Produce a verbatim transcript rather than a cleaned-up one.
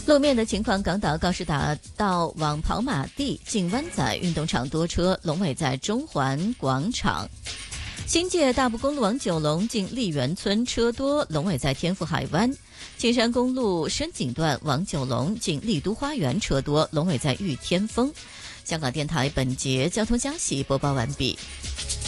路面的情况，港岛告士打道往跑马地进湾仔运动场多车，龙尾在中环广场。新界大埔公路往九龙进丽园村车多，龙尾在天府海湾。青山公路深井段往九龙进丽都花园车多，龙尾在玉天峰。香港电台本节交通消息播报完毕。